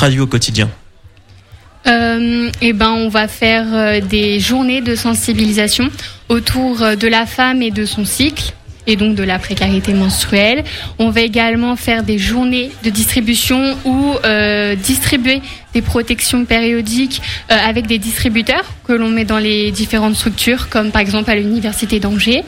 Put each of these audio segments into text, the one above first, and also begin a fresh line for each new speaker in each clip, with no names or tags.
traduit au quotidien?
On va faire des journées de sensibilisation autour de la femme et de son cycle, et donc de la précarité menstruelle. On va également faire des journées de distribution ou distribuer des protections périodiques avec des distributeurs que l'on met dans les différentes structures, comme par exemple à l'Université d'Angers.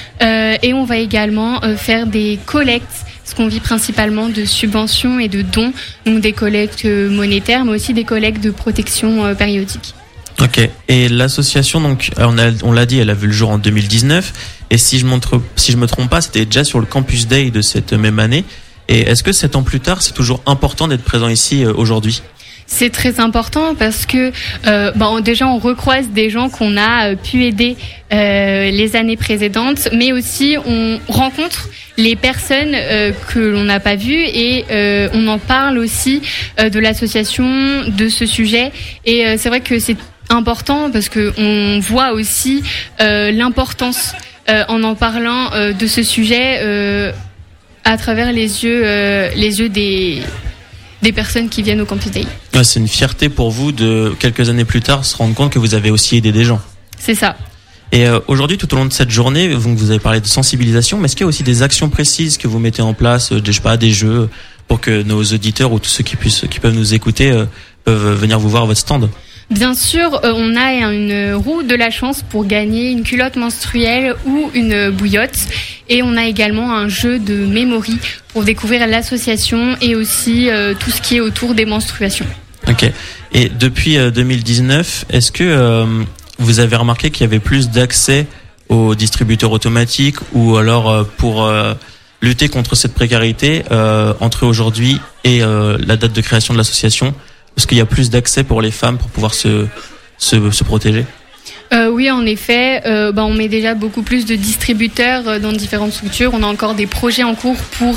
Et on va également faire des collectes, parce qu'on vit principalement de subventions et de dons, donc des collectes monétaires, mais aussi des collectes de protection périodiques.
Ok. Et l'association, donc, on l'a dit, elle a vu le jour en 2019. Et si je me trompe pas, c'était déjà sur le Campus Day de cette même année. Et est-ce que 7 ans plus tard, c'est toujours important d'être présent ici aujourd'hui?
C'est très important parce que déjà on recroise des gens qu'on a pu aider les années précédentes, mais aussi on rencontre les personnes que l'on n'a pas vues et on en parle aussi de l'association, de ce sujet. Et c'est vrai que c'est important parce que on voit aussi l'importance en parlant de ce sujet à travers les yeux des personnes qui viennent au Campus Day.
Ouais, c'est une fierté pour vous de, quelques années plus tard, se rendre compte que vous avez aussi aidé des gens.
C'est ça.
Et aujourd'hui, tout au long de cette journée, vous avez parlé de sensibilisation, mais est-ce qu'il y a aussi des actions précises que vous mettez en place, des jeux, pour que nos auditeurs ou tous ceux qui peuvent nous écouter peuvent venir vous voir à votre stand?
Bien sûr, on a une roue de la chance pour gagner une culotte menstruelle ou une bouillotte. Et on a également un jeu de memory pour découvrir l'association et aussi tout ce qui est autour des menstruations. Ok.
Et depuis 2019, est-ce que vous avez remarqué qu'il y avait plus d'accès aux distributeurs automatiques ou alors pour lutter contre cette précarité entre aujourd'hui et la date de création de l'association? Est-ce qu'il y a plus d'accès pour les femmes pour pouvoir se protéger?
Oui, en effet, on met déjà beaucoup plus de distributeurs dans différentes structures. On a encore des projets en cours pour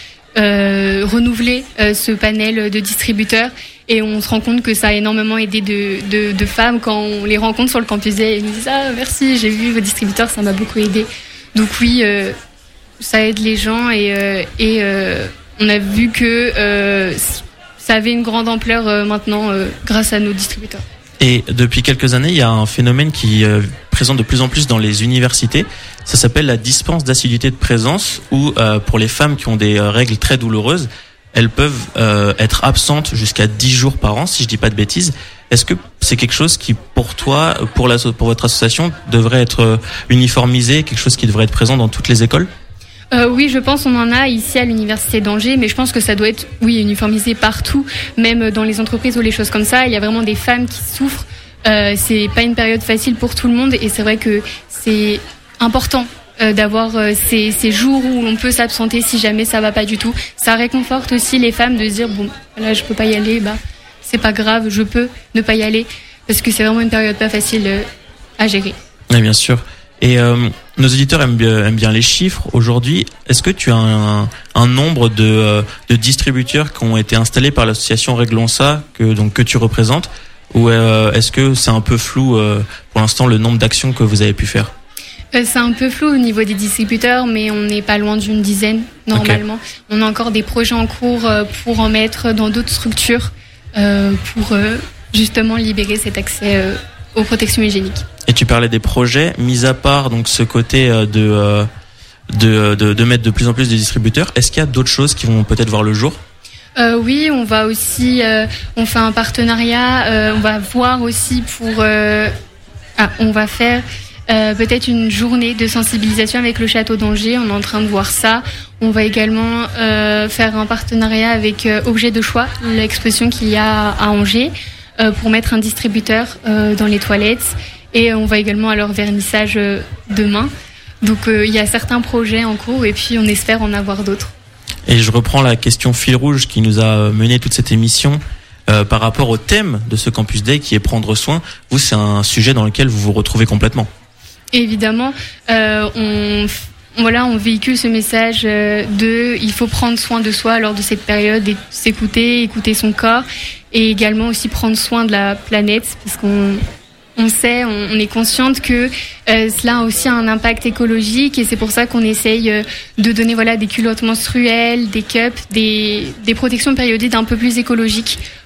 renouveler ce panel de distributeurs. Et on se rend compte que ça a énormément aidé de femmes quand on les rencontre sur le campus. Et ils nous disent « Ah, merci, j'ai vu vos distributeurs, ça m'a beaucoup aidé. » Donc oui, ça aide les gens et on a vu que ça avait une grande ampleur maintenant grâce à nos distributeurs.
Et depuis quelques années, il y a un phénomène qui présente de plus en plus dans les universités. Ça s'appelle la dispense d'assiduité de présence, où pour les femmes qui ont des règles très douloureuses, elles peuvent être absentes jusqu'à 10 jours par an, si je dis pas de bêtises. Est-ce que c'est quelque chose qui, pour toi, pour votre association, devrait être uniformisé, quelque chose qui devrait être présent dans toutes les écoles?
Oui, je pense on en a ici à l'Université d'Angers, mais je pense que ça doit être uniformisé partout, même dans les entreprises ou les choses comme ça. Il y a vraiment des femmes qui souffrent. C'est pas une période facile pour tout le monde et c'est vrai que c'est important d'avoir ces jours où on peut s'absenter si jamais ça va pas du tout. Ça réconforte aussi les femmes de se dire bon, là je peux pas y aller, c'est pas grave, je peux ne pas y aller parce que c'est vraiment une période pas facile à gérer.
Oui, bien sûr. Et nos auditeurs aiment bien les chiffres. Aujourd'hui, est-ce que tu as un nombre de distributeurs qui ont été installés par l'association Réglons ça, que tu représentes, ou est-ce que c'est un peu flou pour l'instant le nombre d'actions que vous avez pu faire?
C'est un peu flou au niveau des distributeurs, mais on n'est pas loin d'une dizaine normalement. Okay. On a encore des projets en cours pour en mettre dans d'autres structures pour justement libérer cet accès aux protections hygiéniques.
Et tu parlais des projets, mis à part donc ce côté de mettre de plus en plus de distributeurs, est-ce qu'il y a d'autres choses qui vont peut-être voir le jour?
Oui, on va aussi, on fait un partenariat, on va voir aussi on va faire peut-être une journée de sensibilisation avec le Château d'Angers, on est en train de voir ça. On va également faire un partenariat avec Objet de choix, l'exposition qu'il y a à Angers, pour mettre un distributeur dans les toilettes. Et on va également à leur vernissage demain. Donc il y a certains projets en cours et puis on espère en avoir d'autres.
Et je reprends la question fil rouge qui nous a mené toute cette émission par rapport au thème de ce Campus Day qui est prendre soin. Vous, c'est un sujet dans lequel vous vous retrouvez complètement.
Évidemment, on véhicule ce message il faut prendre soin de soi lors de cette période et s'écouter, écouter son corps et également aussi prendre soin de la planète parce qu'on sait, on est consciente que cela a aussi un impact écologique et c'est pour ça qu'on essaye de donner des culottes menstruelles, des cups, des protections périodiques un peu plus écologiques